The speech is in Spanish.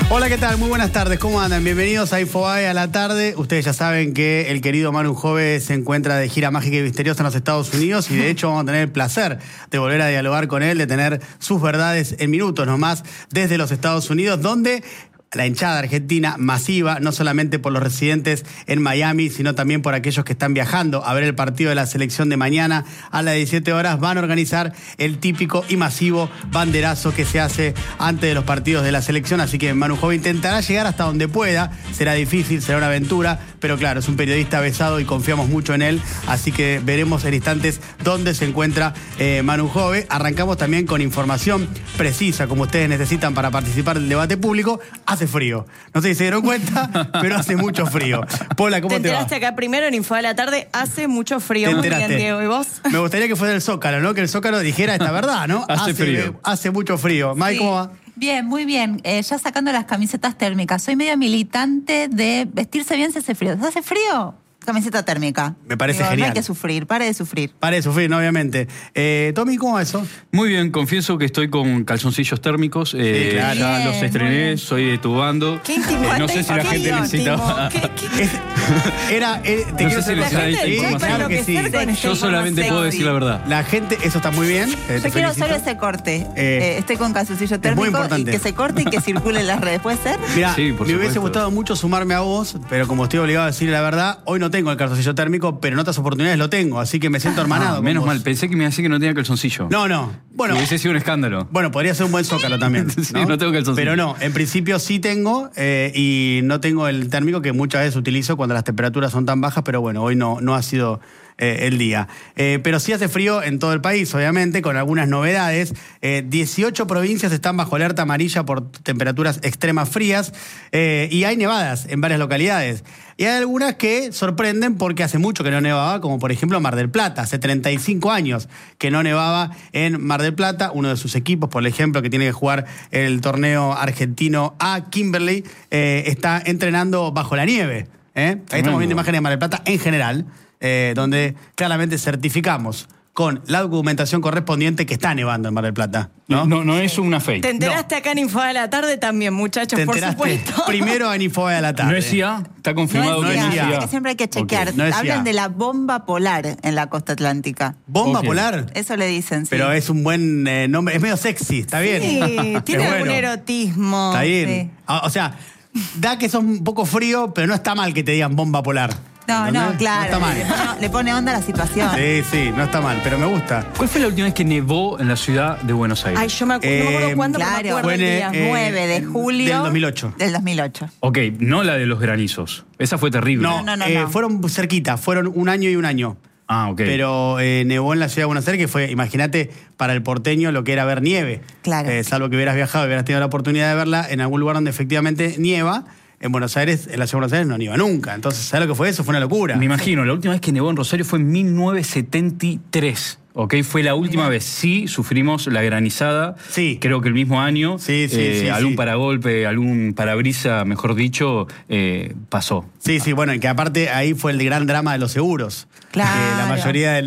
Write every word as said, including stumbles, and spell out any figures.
Hola, ¿qué tal? Muy buenas tardes, ¿cómo andan? Bienvenidos a Infobae a la tarde. Ustedes ya saben que el querido Manu Jove se encuentra de gira mágica y misteriosa en los Estados Unidos y de hecho vamos a tener el placer de volver a dialogar con él, de tener sus verdades en minutos nomás desde los Estados Unidos, donde la hinchada argentina masiva, no solamente por los residentes en Miami, sino también por aquellos que están viajando a ver el partido de la selección de mañana a las diecisiete horas, van a organizar el típico y masivo banderazo que se hace antes de los partidos de la selección. Así que Manu Jove intentará llegar hasta donde pueda. Será difícil, será una aventura, pero claro, es un periodista besado y confiamos mucho en él. Así que veremos en instantes dónde se encuentra eh, Manu Jove. Arrancamos también con información precisa, como ustedes necesitan para participar del debate público. Hace frío. No sé si se dieron cuenta, pero hace mucho frío. Pola, ¿cómo te, te va? Te enteraste acá primero en Info de la tarde, hace mucho frío. Te Muy bien, enteraste. Diego, ¿y vos? Me gustaría que fuera el Zócalo, ¿no? Que el Zócalo dijera esta verdad, ¿no? Hace frío. Hace mucho frío. Mai, Sí. ¿cómo va? Bien, muy bien. Eh, ya sacando las camisetas térmicas. Soy medio militante de vestirse bien si hace frío. ¿Se hace frío? Camiseta térmica. Me parece Digo, genial. No hay que sufrir, pare de sufrir. Pare de sufrir, ¿no? Obviamente. Eh, Tommy, ¿cómo va eso? Muy bien, confieso que estoy con calzoncillos térmicos. Eh, claro. Ya Bien, los muy estrené, bien. soy de tu bando. ¿Qué íntimo? Eh, no sé si la ¿Qué gente íntimo? necesita. ¿Qué- qué- Es- era, eh, te No quiero sé si hacer- les da Sí, esta información. claro que sí. Yo solamente puedo decir la verdad. La gente, eso está muy bien. eh, te Yo quiero felicito. solo ese corte. Eh, Eh, estoy con calzoncillo muy térmico y importante. que se corte y que circule en las redes. ¿Puede ser? Mirá, Sí, por me hubiese supuesto. gustado mucho sumarme a vos, pero como estoy obligado a decir la verdad, hoy no tengo el calzoncillo térmico, pero en otras oportunidades lo tengo, así que me siento hermanado. Ah, con menos vos. mal, pensé que me iba a decir que no tenía calzoncillo. No, no. Bueno, Hubiese sido un escándalo. bueno, podría ser un buen Zócalo también. Sí, no tengo calzoncillo. Pero no, en principio sí tengo eh, y no tengo el térmico que muchas veces utilizo cuando las temperaturas son tan bajas, pero bueno, hoy no, no ha sido eh, el día. Eh, pero sí hace frío en todo el país, obviamente, con algunas novedades. Eh, dieciocho provincias están bajo alerta amarilla por temperaturas extremas frías eh, y hay nevadas en varias localidades. Y hay algunas que sorprenden porque hace mucho que no nevaba, como por ejemplo Mar del Plata. Hace treinta y cinco años que no nevaba en Mar del Plata. Uno de sus equipos, por ejemplo, que tiene que jugar el torneo argentino A, Kimberley, eh, está entrenando bajo la nieve. ¿eh? Ahí estamos viendo imágenes de Mar del Plata en general, eh, donde claramente certificamos con la documentación correspondiente que está nevando en Mar del Plata. ¿no? No, no, no es una fake. Te enteraste acá en Info de la tarde también, muchachos, Te por enteraste supuesto. primero en Infobae a la tarde. No es I A, está confirmado No que es no es I A, I A. que siempre hay que chequear. Ok. No es I A. Hablan de la bomba polar en la costa atlántica. ¿Bomba Ok. polar? Eso le dicen, sí. Pero es un buen eh, nombre, es medio sexy, está bien. Sí, Es tiene algún bueno. erotismo. Está bien. Sí. Ah, O sea, da que sos un poco frío, pero no está mal que te digan bomba polar. No, ¿Entendés? no, claro. No está mal. Le pone, le pone onda a la situación. Sí, sí, no está mal, pero me gusta. ¿Cuál fue la última vez que nevó en la ciudad de Buenos Aires? Ay, yo me, acu- no me acuerdo Eh, cuándo, pero me claro. acuerdo Fue el en, día. eh, nueve de julio. del dos mil ocho. Del dos mil ocho. Ok, no la de los granizos. Esa fue terrible. No, no, no, eh, no. fueron cerquita, fueron un año y un año. Ah, ok. Pero eh, nevó en la ciudad de Buenos Aires, que fue, imagínate, para el porteño lo que era ver nieve. Claro. Eh, salvo que hubieras viajado y hubieras tenido la oportunidad de verla en algún lugar donde efectivamente nieva. En Buenos Aires, en la ciudad de Buenos Aires no nieva nunca. Entonces, ¿sabes lo que fue eso? Fue una locura. Me imagino, la última vez que nevó en Rosario fue en mil novecientos setenta y tres. Ok, fue la última vez. Sí, sufrimos la granizada. Sí. Creo que el mismo año. Sí, sí, eh, sí, Algún sí. paragolpe, algún parabrisa, mejor dicho, eh, pasó. Sí, sí, bueno, y que aparte ahí fue el gran drama de los seguros. Claro. Que la mayoría de